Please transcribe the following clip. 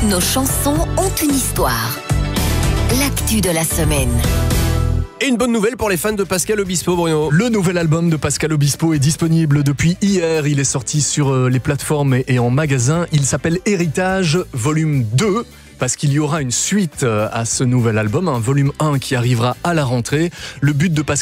Nos chansons ont une histoire. L'actu de la semaine. Et une bonne nouvelle pour les fans de Pascal Obispo, Bruno. Le nouvel album de Pascal Obispo est disponible depuis hier. Il est sorti sur les plateformes et en magasin. Il s'appelle Héritage Volume 2. Parce qu'il y aura une suite à ce nouvel album, un volume 1 qui arrivera à la rentrée. Le but de Pascal